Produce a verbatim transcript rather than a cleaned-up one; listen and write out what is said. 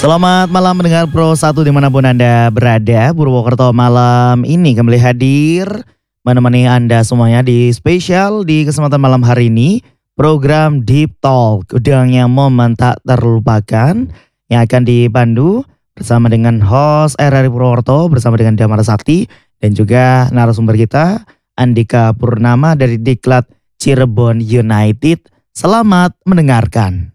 Selamat malam mendengar Pro satu dimanapun Anda berada. Purwokerto malam ini kembali hadir menemani Anda semuanya di spesial di kesempatan malam hari ini. Program Deep Talk, udangnya momen tak terlupakan yang akan dipandu bersama dengan host R R I Purwokerto bersama dengan Damar Sakti dan juga narasumber kita Andika Purnama dari Diklat Cirebon United. Selamat mendengarkan.